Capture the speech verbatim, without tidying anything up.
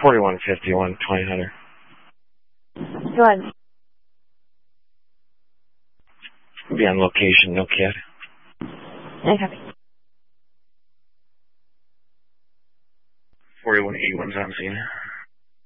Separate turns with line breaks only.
forty-one fifty-one, twenty hundred.
Go ahead.
Be on location, no kid.
Okay.
forty-one eighty-one's on scene.